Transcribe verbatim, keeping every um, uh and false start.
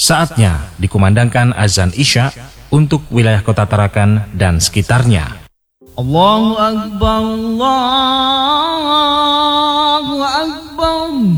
Saatnya dikumandangkan azan Isya untuk wilayah Kota Tarakan dan sekitarnya. Allahu Akbar, Allahu Akbar.